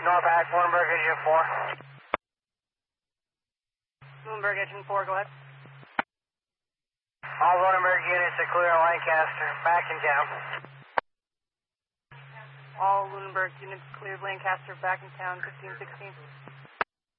North Hack, Lunenburg, Engine 4. Lunenburg, Engine 4, go ahead. All Lunenburg units are clear Lancaster, back in town. All Lunenburg units cleared Lancaster, back in town, 1516.